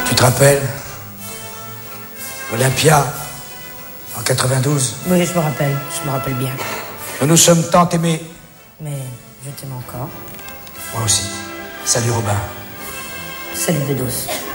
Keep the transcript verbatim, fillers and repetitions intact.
Tu te rappelles? Olympia, en quatre-vingt-douze. Oui, je me rappelle, je me rappelle bien. Nous nous sommes tant aimés. Mais je t'aime encore. Moi aussi. Salut Robin. Salut Bedos.